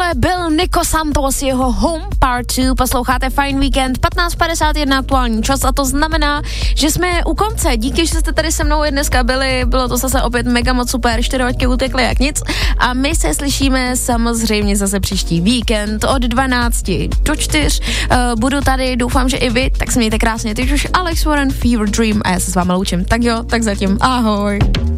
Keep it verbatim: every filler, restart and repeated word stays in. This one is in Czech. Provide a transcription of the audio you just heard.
Tohle byl Nico Santos, jeho Home Part dva, posloucháte Fine Weekend, patnáct padesát jedna aktuální čas a to znamená, že jsme u konce. Díky, že jste tady se mnou i dneska byli, bylo to zase opět mega moc super, čtyři hoďky utekly jak nic a my se slyšíme samozřejmě zase příští víkend od dvanácti do čtyř. Uh, budu tady, doufám, že i vy, tak se mějte krásně. Teď už Alex Warren, Fever Dream a já se s vámi loučím. Tak jo, tak zatím ahoj.